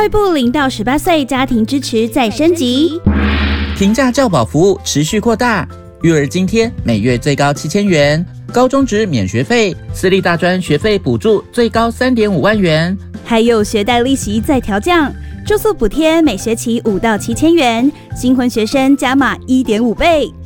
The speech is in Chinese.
教育部0到18岁家庭支持再升级， 平价教保服务持续扩大，育儿津贴每月最高7000元，高中职免学费，私立大专学费补助最高3.5万元， 还有学贷利息再调降，住宿补贴每学期5到7000元，新婚学生加码1.5倍。